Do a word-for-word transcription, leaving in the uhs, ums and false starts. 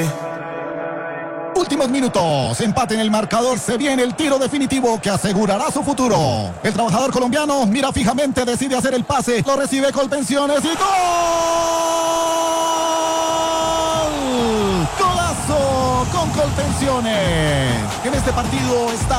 Tigre. Últimos minutos, empate en el marcador, se viene el tiro definitivo que asegurará su futuro. El trabajador colombiano mira fijamente, decide hacer el pase, lo recibe Colpensiones y ¡gol! ¡Golazo con Colpensiones! En este partido está